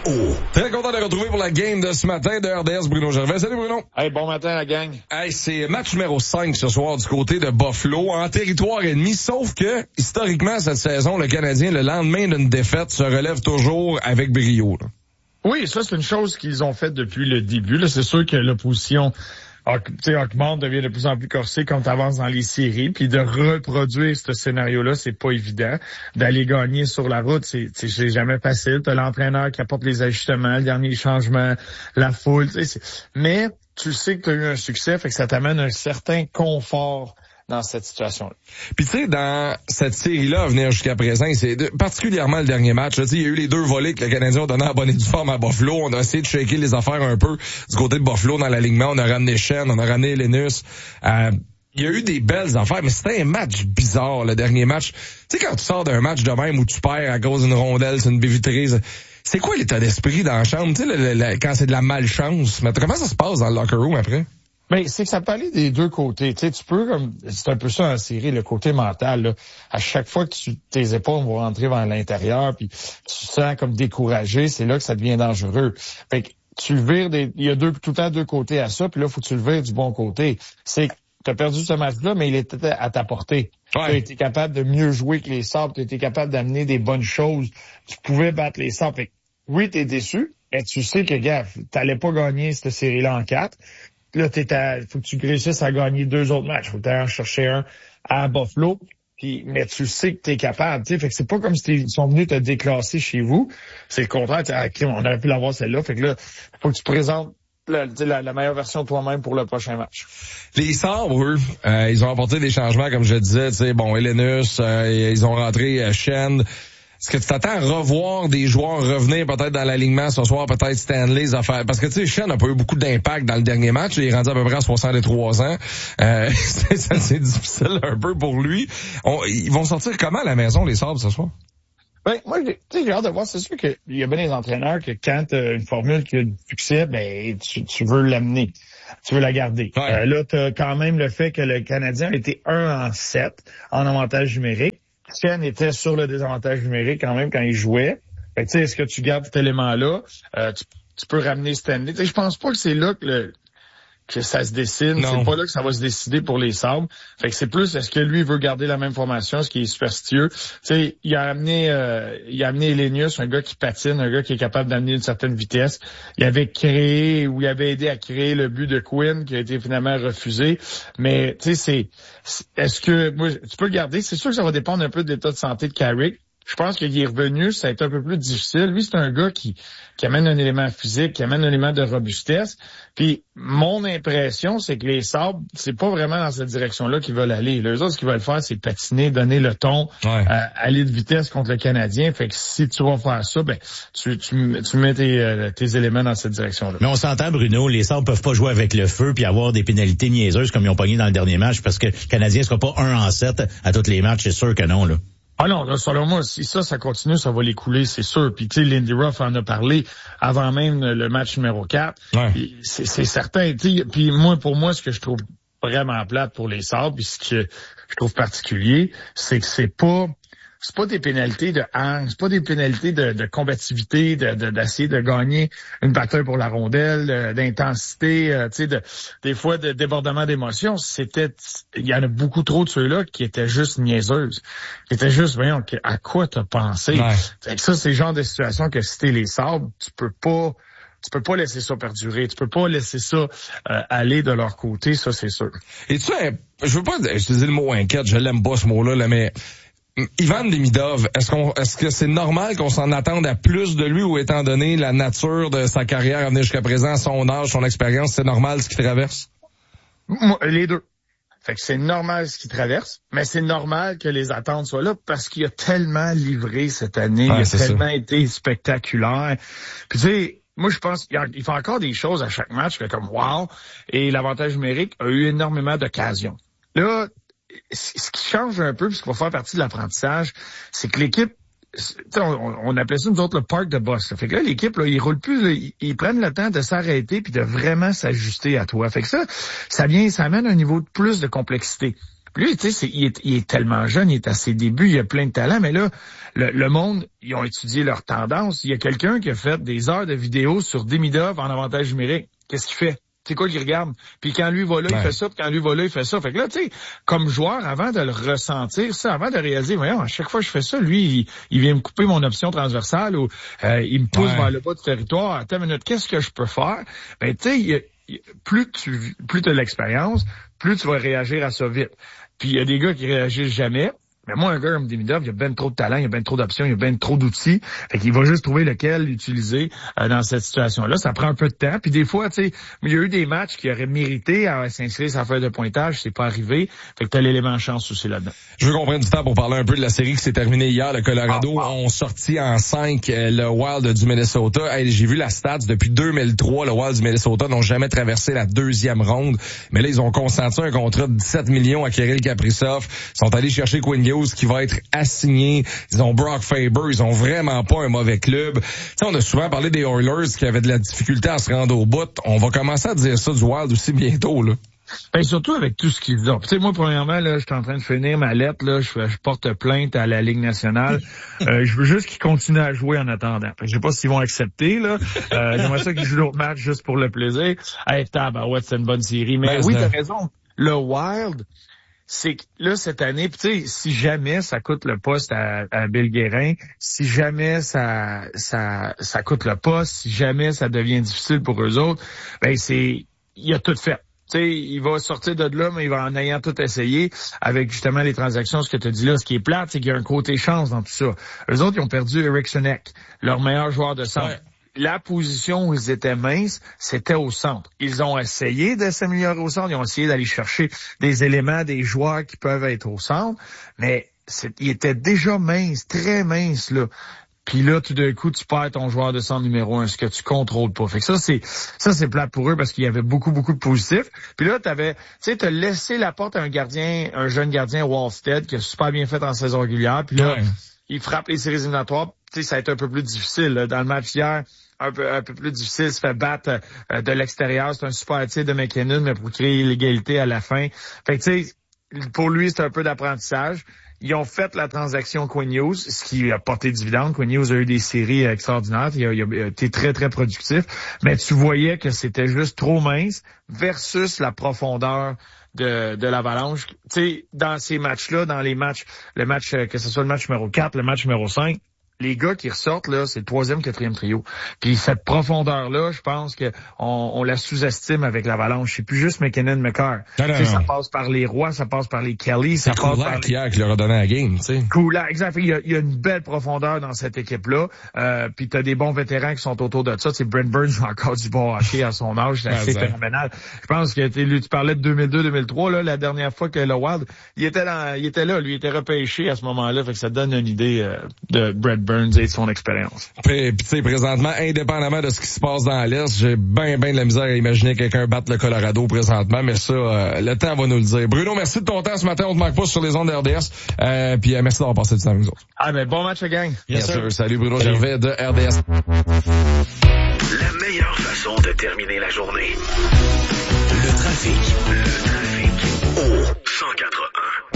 Très content de retrouver pour la game de ce matin de RDS Bruno Gervais. Salut Bruno. Hey, bon matin la gang. Hey, c'est match numéro 5 ce soir du côté de Buffalo en territoire ennemi, sauf que historiquement cette saison, le Canadien, le lendemain d'une défaite, se relève toujours avec brio. Là. Oui, ça c'est une chose qu'ils ont faite depuis le début. Là, c'est sûr que l'opposition augmente, devient de plus en plus corsée quand tu avances dans les séries, puis de reproduire ce scénario-là, c'est pas évident. D'aller gagner sur la route, c'est jamais facile. T'as l'entraîneur qui apporte les ajustements, le dernier changement, la foule, mais tu sais que tu as eu un succès, fait que ça t'amène un certain confort dans cette situation-là. Puis tu sais, dans cette série-là à venir jusqu'à présent, c'est particulièrement le dernier match. Il y a eu les 2 volets que le Canadien a donné à bonne et due forme à Buffalo. On a essayé de shaker les affaires un peu du côté de Buffalo dans l'alignement. On a ramené Schenn, on a ramené Linus. Il y a eu des belles affaires, mais c'était un match bizarre, le dernier match. Tu sais, quand tu sors d'un match de même où tu perds à cause d'une rondelle, c'est une baie vitrée, c'est quoi l'état d'esprit dans la chambre? Tu sais, quand c'est de la malchance. Mais comment ça se passe dans le locker room après? Mais c'est que ça peut aller des deux côtés. Tu sais, tu peux, comme c'est un peu ça en série, le côté mental. Là. À chaque fois que tes épaules vont rentrer vers l'intérieur, puis tu te sens comme découragé, c'est là que ça devient dangereux. Fait que tu le vires il y a tout le temps 2 côtés à ça, puis là, faut que tu le vires du bon côté. C'est que tu as perdu ce match-là, mais il était à ta portée. Ouais. Tu as été capable de mieux jouer que les Sabres, tu as été capable d'amener des bonnes choses. Tu pouvais battre les Sabres. Fait que, oui, t'es déçu, mais tu sais que, gars, t'allais pas gagner cette série-là en 4. Là, faut que tu réussisses à gagner 2 autres matchs. Faut que tu ailles en chercher un à Buffalo. Mais tu sais que tu es capable. Fait que c'est pas comme si ils sont venus te déclasser chez vous. C'est le contraire. On aurait pu l'avoir celle-là. Fait que là, faut que tu présentes la meilleure version de toi-même pour le prochain match. Les Sabres, eux, ils ont apporté des changements, comme je disais. Elenus, ils ont rentré Schenn. Est-ce que tu t'attends à revoir des joueurs revenir peut-être dans l'alignement ce soir, peut-être Stanley, affaires? Parce que tu sais, Schenn n'a pas eu beaucoup d'impact dans le dernier match. Il est rendu à peu près à 63 ans. C'est difficile un peu pour lui. Ils vont sortir comment à la maison, les Sabres, ce soir? Ben, moi, j'ai hâte de voir. C'est sûr qu'il y a bien des entraîneurs que quand tu as une formule qui a du succès, ben, tu veux l'amener. Tu veux la garder. Ouais. Là, tu as quand même le fait que le Canadien a été 1-7 en avantage numérique. Schenn était sur le désavantage numérique quand même quand il jouait. Fait que, tu sais, est-ce que tu gardes cet élément-là? Tu peux ramener Stanley. Tu sais, je pense pas que c'est là que ça se dessine. Non. C'est pas là que ça va se décider pour les Sabres. Fait que c'est plus, est-ce que lui veut garder la même formation, ce qui est superstitieux. Tu sais, il a amené Elenius, un gars qui patine, un gars qui est capable d'amener une certaine vitesse. Il avait aidé à créer le but de Quinn, qui a été finalement refusé. Mais, tu sais, est-ce que, moi, tu peux le garder? C'est sûr que ça va dépendre un peu de l'état de santé de Carrick. Je pense qu'il est revenu, ça a été un peu plus difficile. Lui, c'est un gars qui amène un élément physique, qui amène un élément de robustesse. Puis, mon impression, c'est que les Sabres, c'est pas vraiment dans cette direction-là qu'ils veulent aller. Les autres, ce qu'ils veulent faire, c'est patiner, donner le ton, aller de vitesse contre le Canadien. Fait que si tu vas faire ça, ben, tu mets tes éléments dans cette direction-là. Mais on s'entend, Bruno, les Sabres peuvent pas jouer avec le feu puis avoir des pénalités niaiseuses comme ils ont pogné dans le dernier match parce que le Canadien sera pas 1-7 à tous les matchs, c'est sûr que non, là. Ah non, là, selon moi, si ça continue, ça va les couler, c'est sûr. Puis, tu sais, Lindy Ruff en a parlé avant même le match numéro 4. Ouais. C'est certain. Puis pour moi, ce que je trouve vraiment plate pour les Sabres, puis ce que je trouve particulier, c'est que c'est pas des pénalités de hang, c'est pas des pénalités de combativité, d'essayer de gagner une bataille pour la rondelle, d'intensité, tu sais, des fois de débordement d'émotions. Il y en a beaucoup trop de ceux-là qui étaient juste niaiseuses, qui étaient juste, voyons, à quoi t'as pensé. Ouais. Fait que ça, c'est le genre de situation que si t'es les Sabres, tu peux pas laisser ça perdurer. Tu peux pas laisser ça aller de leur côté, ça, c'est sûr. Et tu sais, je veux pas utiliser le mot inquiète, je l'aime pas ce mot-là, là, mais Ivan Demidov, est-ce que c'est normal qu'on s'en attende à plus de lui ou étant donné la nature de sa carrière à venir jusqu'à présent, son âge, son expérience, c'est normal ce qu'il traverse? Les deux. Fait que c'est normal ce qu'il traverse, mais c'est normal que les attentes soient là parce qu'il a tellement livré cette année, il a tellement été spectaculaire. Puis tu sais, moi je pense qu'il fait encore des choses à chaque match comme wow, et l'avantage numérique a eu énormément d'occasions. Là, ce qui change un peu, puis ce qui va faire partie de l'apprentissage, c'est que l'équipe, on appelait ça nous autres le parc de boss. Là. Fait que là, l'équipe, là, ils roulent plus, là, ils prennent le temps de s'arrêter puis de vraiment s'ajuster à toi. Fait que ça amène un niveau de plus de complexité. Puis lui, tu sais, il est tellement jeune, il est à ses débuts, il a plein de talent, mais là, le monde, ils ont étudié leurs tendances. Il y a quelqu'un qui a fait des heures de vidéos sur Demidov en avantage numérique. Qu'est-ce qu'il fait? C'est quoi qu'il regarde? Puis quand lui va là, il fait ça, puis quand lui va là, il fait ça. Fait que là, tu sais, comme joueur, avant de le ressentir, ça, avant de réaliser, voyons, à chaque fois que je fais ça, lui, il vient me couper mon option transversale ou il me pousse vers le bas du territoire. Attends une minute, qu'est-ce que je peux faire? Ben, tu sais, plus tu as de l'expérience, plus tu vas réagir à ça vite. Puis il y a des gars qui réagissent jamais. Mais moi, un gars comme Demidov, il y a ben trop de talent, il y a ben trop d'options, il y a ben trop d'outils. Fait qu'il va juste trouver lequel utiliser dans cette situation-là. Ça prend un peu de temps. Puis des fois, tu sais, il y a eu des matchs qui auraient mérité à s'inscrire sur la feuille de pointage. C'est pas arrivé. Fait que t'as l'élément chance aussi là-dedans. Je veux qu'on prenne du temps pour parler un peu de la série qui s'est terminée hier. Le Colorado ont sorti en 5 le Wild du Minnesota. Hey, j'ai vu la stats. Depuis 2003, le Wild du Minnesota n'ont jamais traversé la 2e ronde. Mais là, ils ont consenti un contrat de 17 millions à Kirill Kaprizov. Ils sont allés chercher Quinn Hughes qui va être assigné. Ils ont Brock Faber. Ils ont vraiment pas un mauvais club. T'sais, on a souvent parlé des Oilers qui avaient de la difficulté à se rendre au bout. On va commencer à dire ça du Wild aussi bientôt, là. Ben, surtout avec tout ce qu'ils ont. Tu sais, moi, premièrement, là, je suis en train de finir ma lettre, là, je porte plainte à la Ligue nationale. Je veux juste qu'ils continuent à jouer en attendant. Fait que je sais pas s'ils vont accepter, là. J'aimerais ça qu'ils jouent l'autre match juste pour le plaisir. Hey, c'est une bonne série. Mais oui, t'as raison. Le Wild, c'est que là, cette année, tu sais, si jamais ça coûte le poste à Bill Guérin, si jamais ça coûte le poste, si jamais ça devient difficile pour eux autres, ben il a tout fait. Tu sais, il va sortir de là, mais il va en ayant tout essayé avec justement les transactions, ce que tu as dit là. Ce qui est plate, c'est qu'il y a un côté chance dans tout ça. Eux autres, ils ont perdu Eric Sonek, leur meilleur joueur de centre. Ouais. La position où ils étaient minces, c'était au centre. Ils ont essayé de s'améliorer au centre. Ils ont essayé d'aller chercher des éléments, des joueurs qui peuvent être au centre, mais ils étaient déjà minces, très minces, là. Puis là, tout d'un coup, tu perds ton joueur de centre numéro 1, ce que tu contrôles pas. Fait que ça, c'est plate pour eux parce qu'il y avait beaucoup de positifs. Puis là, t'as laissé la porte à un jeune gardien, Wallstead, qui a super bien fait en saison régulière. Puis là, il frappe les séries éliminatoires. Tu sais, ça a été un peu plus difficile, là. Dans le match hier, un peu plus difficile, se fait battre de l'extérieur. C'est un super tir de McKinnon, mais pour créer l'égalité à la fin. Fait que tu sais, pour lui, c'est un peu d'apprentissage. Ils ont fait la transaction Quinn Hughes, ce qui a porté dividende. Quinn Hughes a eu des séries extraordinaires. Il a été très, très productif. Mais tu voyais que c'était juste trop mince versus la profondeur de l'Avalanche. Tu sais, dans ces matchs-là, dans les matchs, que ce soit le match numéro 4, le match numéro 5, les gars qui ressortent, là, c'est le 3e, 4e trio. Puis cette profondeur-là, je pense que on la sous-estime avec l'Avalanche. C'est plus juste McKinnon, McCarr. Ça passe par les Roy, ça passe par les Kelly, ça passe par qui leur a donné la game, tu sais. Kulak, exact. Il y a une belle profondeur dans cette équipe-là. Puis t'as des bons vétérans qui sont autour de ça. C'est Brent Burns joue encore du bon hockey à son âge. C'est assez phénoménal. Je pense que tu parlais de 2002-2003, là, la dernière fois que le Wild, il était là, lui, il était repêché à ce moment-là. Fait que ça donne une idée de Brent Burns et de son expérience. Puis tu sais, présentement, indépendamment de ce qui se passe dans l'Est, j'ai bien de la misère à imaginer quelqu'un battre le Colorado présentement, mais ça, le temps va nous le dire. Bruno, merci de ton temps ce matin. On te manque pas sur les ondes de RDS. Puis merci d'avoir passé du temps avec nous autres. Ah, ben bon match, gang. Bien sûr. Salut Bruno Gervais de RDS. La meilleure façon de terminer la journée. Le trafic au 104.1.